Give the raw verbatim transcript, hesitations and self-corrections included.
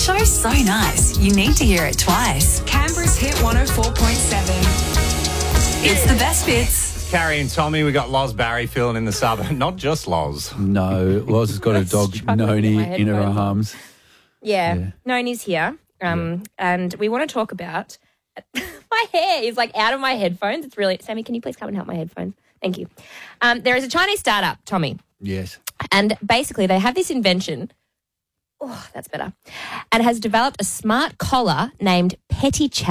show's so nice, you need to hear it twice. Canberra's Hit one oh four point seven. It's the best bits. Carrie and Tommy, we got Loz Barry filling in the suburb. Not just Loz. No, Loz has got a dog, struggling with my Noni, in her headphones. arms. Yeah, Yeah. Noni's here, um, and we want to talk about my hair is like out of my headphones. It's really Sammy. Can you please come and help my headphones? Thank you. Um, there is a Chinese startup, Tommy, Yes. and basically they have this invention. Oh, that's better, and has developed a smart collar named Petty Chat.